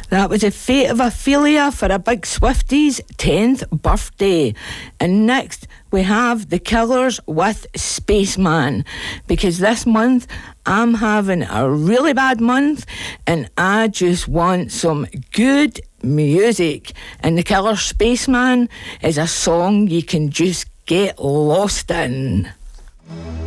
That was a Fate of Ophelia for a Big Swifty's 10th birthday. And next we have The Killers with Spaceman, because this month I'm having a really bad month and I just want some good music. And The Killers' Spaceman is a song you can just get lost in.